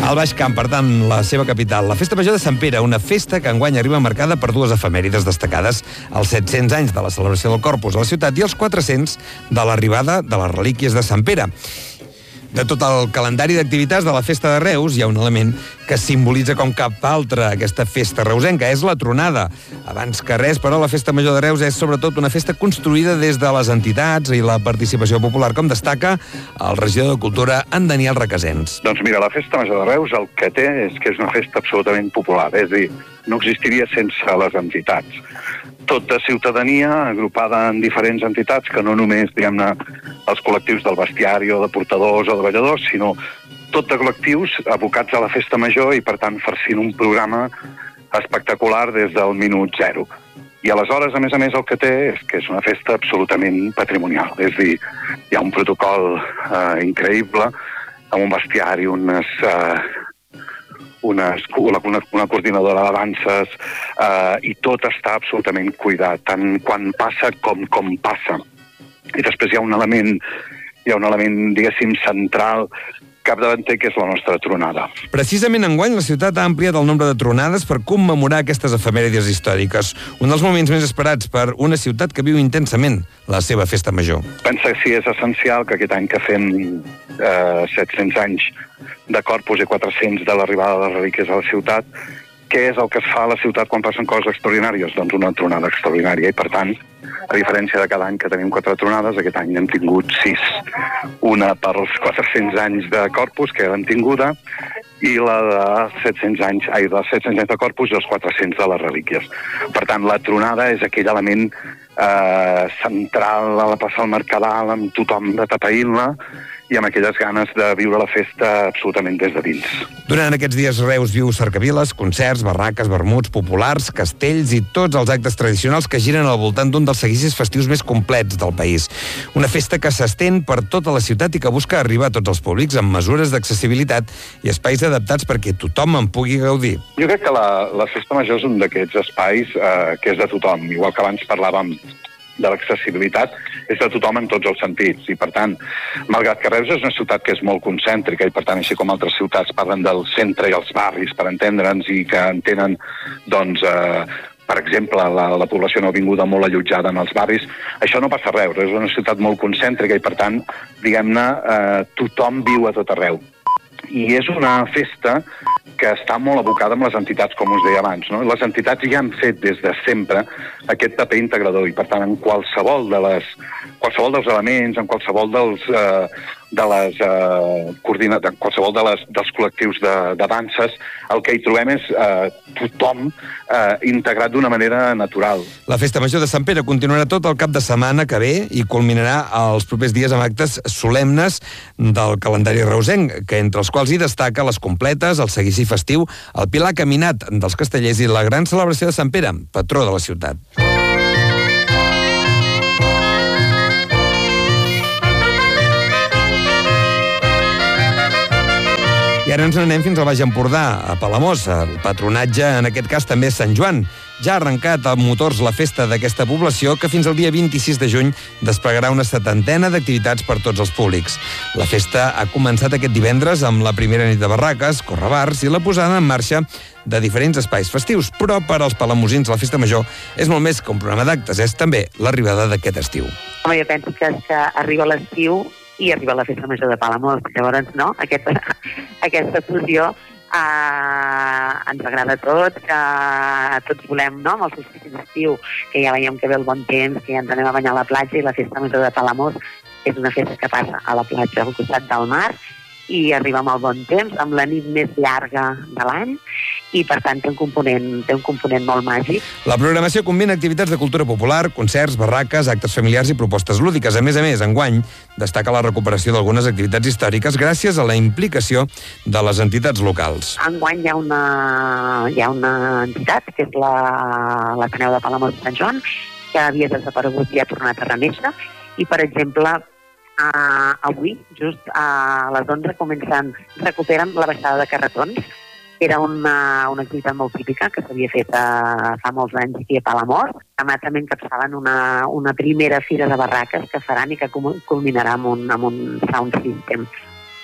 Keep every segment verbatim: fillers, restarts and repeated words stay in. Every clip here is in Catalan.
Al Baix Camp, per tant, la seva capital, la Festa Major de Sant Pere, una festa que enguany arriba marcada per dues efemèrides destacades, els set-cents anys de la celebració del Corpus a la ciutat i els quatre-cents de l'arribada de les relíquies de Sant Pere. De tot el calendari d'activitats de la Festa de Reus hi ha un element que simbolitza com cap altre aquesta festa reusenca, és la tronada. Abans que res, però, la Festa Major de Reus és sobretot una festa construïda des de les entitats i la participació popular, com destaca el regidor de Cultura, en Daniel Requesens. Doncs mira, la Festa Major de Reus el que té és que és una festa absolutament popular, és a dir, no existiria sense les entitats. Tota ciutadania agrupada en diferents entitats, que no només, diguem-ne, els col·lectius del bestiari o de portadors o de balladors, sinó tot de col·lectius abocats a la festa major i, per tant, farcint un programa espectacular des del minut zero. I aleshores, a més a més, el que té és que és una festa absolutament patrimonial. És a dir, hi ha un protocol eh, increïble, amb un bestiari, unes... Eh, Una, una, una coordinadora de danses eh, i tot està absolutament cuidat, tant quan passa com com passa. I després hi ha un element, hi ha un element, diguéssim, central, capdavanter, que és la nostra tronada. Precisament enguany la ciutat ha ampliat el nombre de tronades per commemorar aquestes efemèrides històriques, un dels moments més esperats per una ciutat que viu intensament la seva festa major. Pensa que sí, és essencial que aquest any que fem eh, set-cents anys de Corpus i quatre-cents de l'arribada de les relíquies a la ciutat, què és el que es fa a la ciutat quan passen coses extraordinàries? Doncs una tronada extraordinària, i per tant, a diferència de cada any que tenim quatre tronades, aquest any hem tingut sis. Una pels quatre-cents anys de Corpus, que l'hem tinguda, i la de set-cents anys, ai, de set-cents anys de Corpus i els quatre-cents de les relíquies. Per tant, la tronada és aquell element eh, central a la plaça del Mercadal, amb tothom de tapaïl·la, i amb aquelles ganes de viure la festa absolutament des de dins. Durant aquests dies Reus viu cercaviles, concerts, barraques, vermuts, populars, castells i tots els actes tradicionals que giren al voltant d'un dels seguicis festius més complets del país. Una festa que s'estén per tota la ciutat i que busca arribar a tots els públics amb mesures d'accessibilitat i espais adaptats perquè tothom en pugui gaudir. Jo crec que la, la festa major és un d'aquests espais eh, que és de tothom, igual que abans parlàvem de l'accessibilitat, és de tothom en tots els sentits. I, per tant, malgrat que Reus és una ciutat que és molt concèntrica i, per tant, així com altres ciutats parlen del centre i els barris per entendre'ns i que entenen, doncs, eh, per exemple, la, la població nouvinguda molt allotjada en els barris, això no passa a Reus. És una ciutat molt concèntrica i, per tant, diguem-ne, eh, tothom viu a tot arreu. I és una festa que està molt abocada amb les entitats, com us deia abans, no? Les entitats ja han fet des de sempre aquest paper integrador i, per tant, en qualsevol de les, qualsevol dels elements, en qualsevol dels, eh, de les, eh, coordina, en qualsevol de les, dels col·lectius de, de danses, el que hi trobem és eh, tothom eh, integrat d'una manera natural. La Festa Major de Sant Pere continuarà tot el cap de setmana que ve i culminarà els propers dies amb actes solemnes del calendari reusenc, que entre els quals hi destaca les completes, el seguici festiu, el Pilar Caminat dels Castellers i la gran celebració de Sant Pere, patró de la ciutat. I ara ens n'anem fins al Baix Empordà, a Palamós. El patronatge, en aquest cas, també és Sant Joan. Ja ha arrencat amb motors la festa d'aquesta població, que fins al dia vint-i-sis de juny desplegarà una setantena d'activitats per tots els públics. La festa ha començat aquest divendres amb la primera nit de barraques, correbars i la posada en marxa de diferents espais festius. Però per als palamosins la festa major és molt més que un programa d'actes, és també l'arribada d'aquest estiu. Home, jo penso que, que arriba l'estiu i arriba la festa major de Palamós. Llavors, no? Aquesta, aquesta fusió eh, ens agrada a tots, que tots volem, no?, amb el solstici d'estiu, que ja veiem que ve el bon temps, que ja ens anem a banyar a la platja, i la festa major de Palamós és una festa que passa a la platja al costat del mar i arriba amb el bon temps, amb la nit més llarga de l'any, i per tant té un component, té un component molt màgic. La programació combina activitats de cultura popular, concerts, barraques, actes familiars i propostes lúdiques. A més a més, enguany destaca la recuperació d'algunes activitats històriques gràcies a la implicació de les entitats locals. Enguany hi ha una, hi ha una entitat, que és la, l'Ateneu de Palamós de Sant Joan, que havia desaparegut i ha tornat a reneixer, i per exemple, Uh, avui, just uh, a les onze, comencen, recuperen la baixada de carretons. Era una, una activitat molt típica que s'havia fet uh, fa molts anys aquí a Palamós. Demà també encapçalen una, una primera fira de barraques que faran i que culminarà amb un, amb un sound system.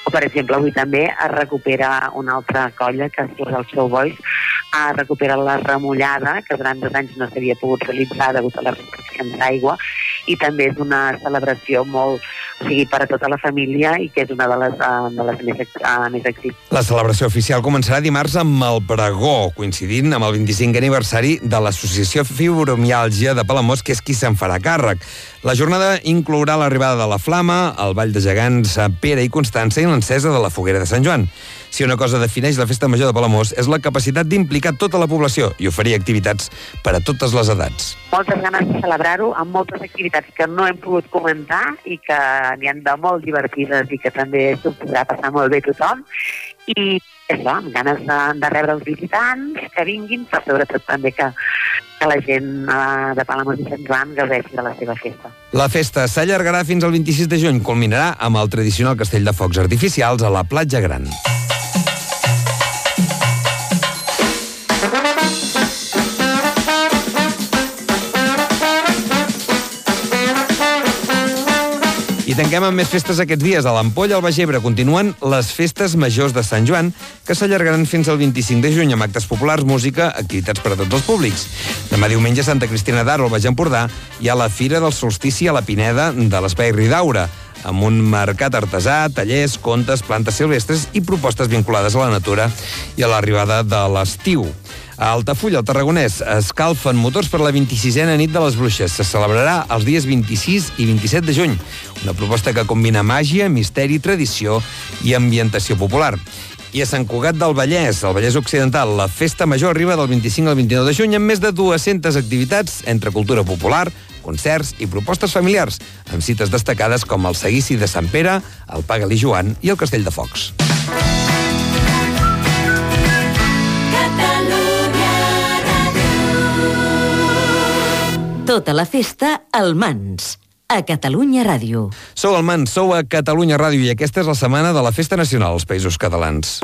O, per exemple, avui també es recupera una altra colla, que és el Showboys, es recupera la remullada, que durant dos anys no s'havia pogut realitzar degut a les restriccions d'aigua, i també és una celebració molt, o sigui, per a tota la família i que és una de les, de les més, més exitoses. La celebració oficial començarà dimarts amb el pregó, coincidint amb el vint-i-cinquè aniversari de l'Associació Fibromiàlgia de Palamós, que és qui se'n farà càrrec. La jornada inclourà l'arribada de la Flama, el ball de gegants Pere i Constança i l'encesa de la foguera de Sant Joan. Si una cosa defineix la Festa Major de Palamós és la capacitat d'implicar tota la població i oferir activitats per a totes les edats. Moltes ganes de celebrar-ho amb moltes activitats que no hem pogut comentar i que n'hi ha de molt divertides i que també s'ho podrà passar molt bé tothom. I això, amb ganes de, de rebre els visitants, que vinguin, però sobretot també que, que la gent uh, de Palamós i Sant Joan gaudeixi de la seva festa. La festa s'allargarà fins al vint-i-sis de juny, culminarà amb el tradicional castell de focs artificials a la Platja Gran. I tanquem amb més festes aquests dies. A l'Ampolla, al Baix Ebre, continuen les festes majors de Sant Joan, que s'allargaran fins al vint-i-cinc de juny amb actes populars, música, activitats per a tots els públics. Demà diumenge a Santa Cristina d'Aro, al Baix Empordà, hi ha la Fira del Solstici a la Pineda de l'Espai Ridaura, amb un mercat artesà, tallers, contes, plantes silvestres i propostes vinculades a la natura i a l'arribada de l'estiu. A Altafulla, al Tarragonès, escalfen motors per la vint-i-sisena nit de les Bruixes. Se celebrarà els dies vint-i-sis i vint-i-set de juny. Una proposta que combina màgia, misteri, tradició i ambientació popular. I a Sant Cugat del Vallès, al Vallès Occidental, la festa major arriba del vint-i-cinc al vint-i-nou de juny amb més de dues-centes activitats entre cultura popular, concerts i propostes familiars, amb cites destacades com el Seguici de Sant Pere, el Paga-li Joan i el Castell de Focs. Tota la festa al Mans, a Catalunya Ràdio. Sou al Mans, sou a Catalunya Ràdio i aquesta és la setmana de la Festa Nacional als Països Catalans.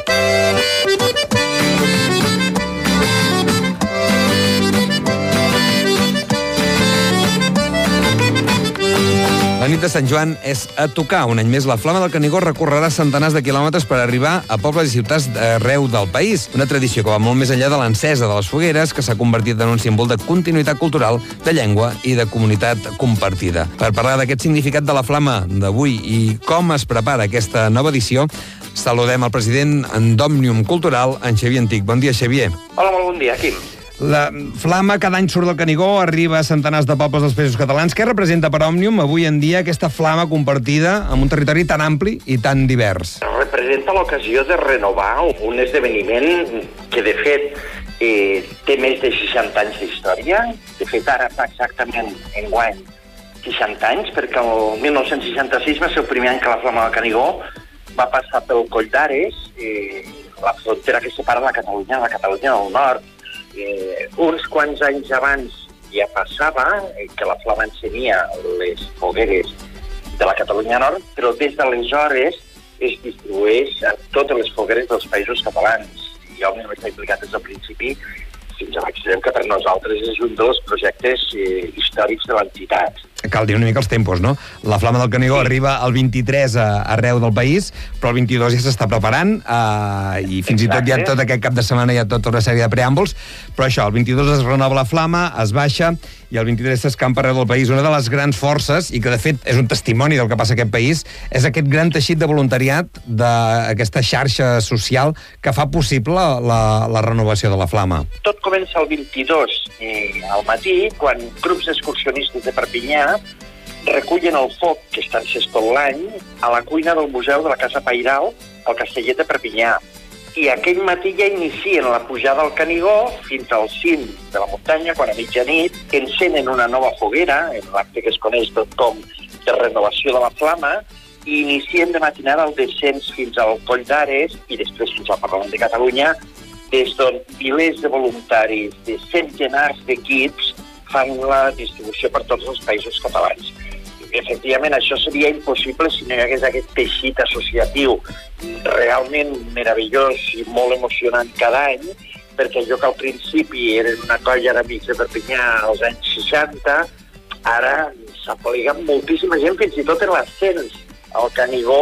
La nit de Sant Joan és a tocar. Un any més, la Flama del Canigó recorrerà centenars de quilòmetres per arribar a pobles i ciutats d'arreu del país. Una tradició que va molt més enllà de l'encesa de les fogueres, que s'ha convertit en un símbol de continuïtat cultural, de llengua i de comunitat compartida. Per parlar d'aquest significat de la Flama d'avui i com es prepara aquesta nova edició, saludem el president d'Òmnium Cultural, en Xavier Antic. Bon dia, Xavier. Hola, molt bon dia, Quim. La Flama cada any surt del Canigó, arriba a centenars de pobles dels Països Catalans. Què representa per Òmnium avui en dia aquesta flama compartida amb un territori tan ampli i tan divers? Representa l'ocasió de renovar un esdeveniment que, de fet, eh, té més de seixanta anys d'història. De fet, ara fa exactament enguany seixanta anys, perquè el mil nou-cents seixanta-sis va ser el primer any que la Flama del Canigó va passar pel Coll d'Ares, eh, la frontera que separa la Catalunya, la Catalunya del Nord. Eh, uns quants anys abans ja passava eh, que la Flama encenia les fogueres de la Catalunya Nord, però des d'aleshores es distribueix a totes les fogueres dels Països Catalans. I Òmnium està implicat des del principi, fins a l'extrem que per nosaltres és un dels projectes eh, històrics de l'entitat. Cal dir una mica els tempos, no? La Flama del Canigó sí. arriba el vint-i-tres a, arreu del país, però el vint-i-dos ja s'està preparant eh, i fins Exacte. i tot ja tot aquest cap de setmana hi ha tota una sèrie de preàmbuls, però això, el vint-i-dos es renova la Flama, es baixa i el vint-i-tres s'escampa arreu del país. Una de les grans forces, i que de fet és un testimoni del que passa a aquest país, és aquest gran teixit de voluntariat d'aquesta xarxa social que fa possible la, la renovació de la Flama. Tot comença el vint-i-dos eh, al matí, quan grups excursionistes de Perpinyà recullen el foc que està encès tot l'any a la cuina del Museu de la Casa Pairal al Castellet de Perpinyà. I aquell matí ja inicien la pujada al Canigó fins al cim de la muntanya, quan a mitjanit encenen una nova foguera, en l'acte que es coneix tot com de renovació de la Flama, i inicien de matinada el descens fins al Coll d'Ares i després fins al Parlament de Catalunya, des d'on milers de voluntaris, de centenars d'equips, fan la distribució per tots els Països Catalans. Efectivament, això seria impossible si no hi hagués aquest teixit associatiu realment meravellós i molt emocionant cada any, perquè allò que al principi eren una colla d'amics de Perpinyà als anys seixanta, ara s'aplega moltíssima gent, fins i tot en l'ascens al Canigó,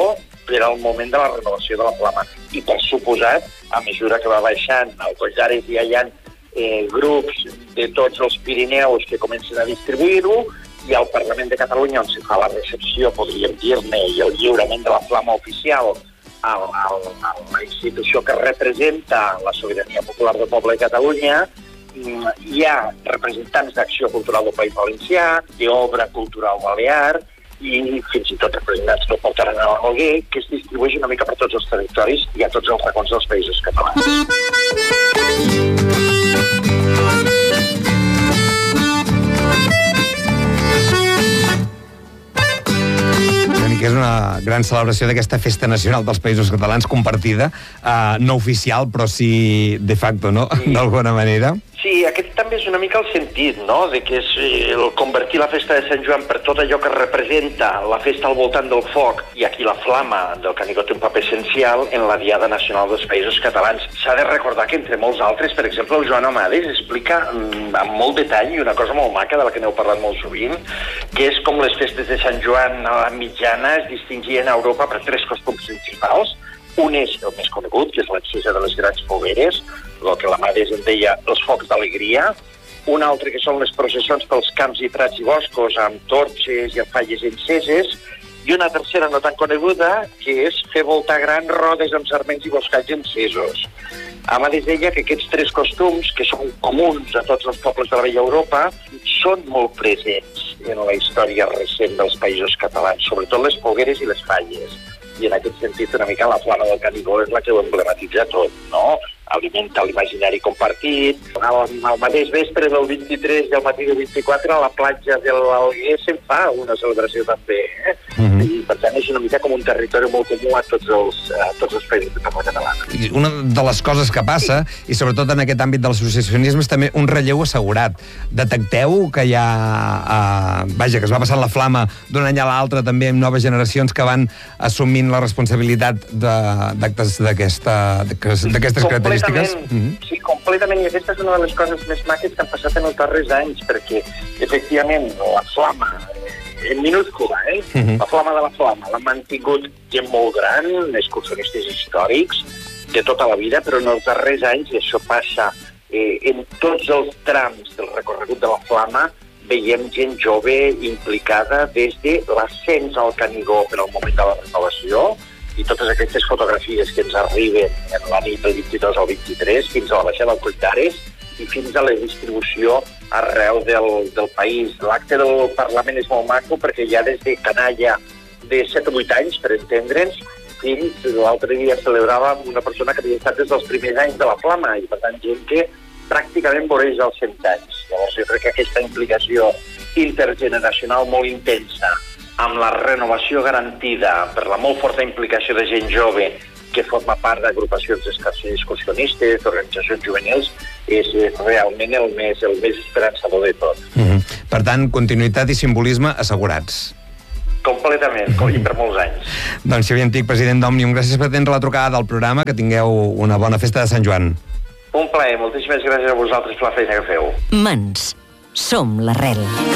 per al moment de la renovació de la flama. I, per suposat, a mesura que va baixant al Coll d'Ares hi ha eh, grups de tots els Pirineus que comencen a distribuir-ho, i al Parlament de Catalunya, on se fa la recepció, podríem dir-ne, i el lliurament de la flama oficial a, a, a la institució que representa la sobirania popular del poble de Catalunya, hi ha representants d'Acció Cultural del País Valencià, d'Obra Cultural Balear, i fins i tot representants del Port Arenal Alguer, que es distribueix una mica per tots els territoris i a tots els racons dels països catalans. Que és una gran celebració d'aquesta festa nacional dels països catalans compartida, eh, no oficial, però sí de facto, no? Sí. D'alguna manera. Sí, aquest també és una mica el sentit, no?, de que és el convertir la festa de Sant Joan per tot allò que representa la festa al voltant del foc, i aquí la flama del Canigó té un paper essencial en la Diada Nacional dels Països Catalans. S'ha de recordar que, entre molts altres, per exemple, el Joan Amades explica amb molt detall, i una cosa molt maca de la que n'heu parlat molt sovint, que és com les festes de Sant Joan a la mitjana es distingien a Europa per tres costums principals. Un és el més conegut, que és l'accesa de les grans fogueres, el que l'Amades en deia els focs d'alegria. Un altre que són les processons pels camps i prats i boscos amb torxes i amb falles enceses. I una tercera no tan coneguda, que és fer voltar grans rodes amb sarments i boscalls encesos. Amades deia que aquests tres costums, que són comuns a tots els pobles de la vella Europa, són molt presents en la història recent dels països catalans, sobretot les fogueres i les falles. I en aquest sentit, una mica la flama del Canigó és la que ho emblematitza tot, no? Alimenta l'imaginari compartit. Al, al mateix vespre del vint-i-tres i al matí del vint-i-quatre a la platja de l'Alguer se'n fa una celebració també, eh? Mm-hmm. I per tant és una mica com un territori molt comú a tots els, a tots els països de parla catalana. I una de les coses que passa, i sobretot en aquest àmbit de l'associacionisme, és també un relleu assegurat. Detecteu que hi ha... Eh, vaja, que es va passant la flama d'un any a l'altre també amb noves generacions que van assumint la responsabilitat d'actes d'aquestes característiques? Mm-hmm. Sí, completament, i aquesta és una de les coses més maques que han passat en els darrers anys, perquè, efectivament, la flama, en minúscula, eh? Mm-hmm. La flama de la flama l'han mantingut gent molt gran, excursionistes històrics, de tota la vida, però en els darrers anys, i això passa eh, en tots els trams del recorregut de la flama, veiem gent jove implicada des de l'ascens al Canigó per al moment de la renovació, i totes aquestes fotografies que ens arriben en la nit del vint-i-dos al vint-i-tres, fins a la baixada del Coll d'Ares i fins a la distribució arreu del, del país. L'acte del Parlament és molt maco perquè hi ha des de canalla de set o vuit anys, per entendre'ns, fins l'altre dia celebràvem una persona que havia estat des dels primers anys de la flama, i per tant gent que pràcticament voreja els cent anys. Llavors jo crec que aquesta implicació intergeneracional molt intensa, amb la renovació garantida per la molt forta implicació de gent jove que forma part d'agrupacions excursionistes, d'organitzacions juvenils, és realment el més, el més esperançador de tot. Mm-hmm. Per tant, continuïtat i simbolisme assegurats. Completament, mm-hmm. i per molts anys. Doncs Xavier Antich, president d'Òmnium, gràcies per atendre la trucada del programa, que tingueu una bona festa de Sant Joan. Un plaer, moltíssimes gràcies a vosaltres per la feina que feu. Mans, som l'arrel.